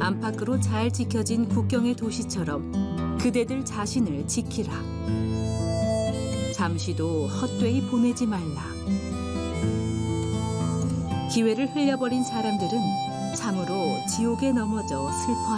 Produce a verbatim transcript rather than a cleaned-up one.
안팎으로 잘 지켜진 국경의 도시처럼 그대들 자신을 지키라. 잠시도 헛되이 보내지 말라. 기회를 흘려버린 사람들은 참으로 지옥에 넘어져 슬퍼